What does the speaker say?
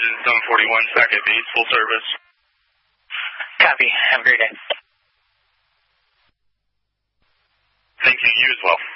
engine 741, back at base, full service. Copy. Have a great day. Thank you. You as well.